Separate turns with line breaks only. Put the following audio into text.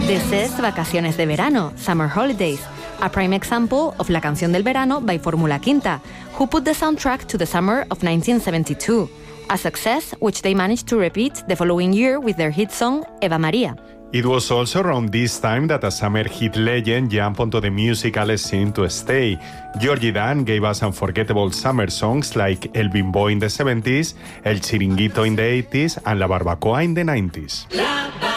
This is Vacaciones de Verano, Summer Holidays, a prime example of La Canción del Verano by Fórmula Quinta, who put the soundtrack to the summer of 1972, a success which they managed to repeat the following year with their hit song Eva Maria.
It was also around this time that a summer hit legend jumped onto the musical scene to stay. Georgie Dan gave us unforgettable summer songs like El Bimbo in the 70s, El Chiringuito in the 80s, and La Barbacoa in the 90s.